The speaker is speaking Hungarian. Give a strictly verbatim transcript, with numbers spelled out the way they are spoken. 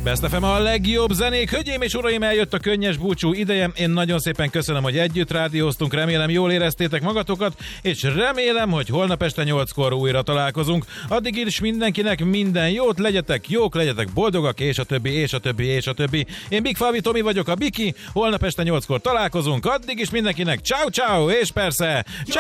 Best ef em a legjobb zenék. Hölgyeim és uraim, eljött a könnyes búcsú ideje. Én nagyon szépen köszönöm, hogy együtt rádióztunk. Remélem, jól éreztétek magatokat, és remélem, hogy holnap este nyolckor újra találkozunk. Addig is mindenkinek minden jót, legyetek jók, legyetek boldogak, és a többi, és a többi, és a többi. Én Big Fabi Tomi vagyok, a Biki. Holnap este nyolckor találkozunk. Addig is mindenkinek ciao ciao, és persze ciao.